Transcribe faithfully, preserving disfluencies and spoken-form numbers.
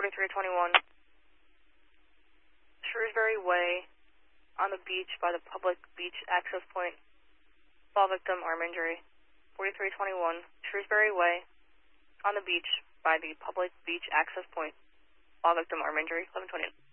forty-three twenty-one. Shrewsbury Way, on the beach by the public beach access point. Fall victim, arm injury. forty-three twenty-one, Shrewsbury Way, on the beach by the public beach access point. Fall victim, arm injury. eleven twenty.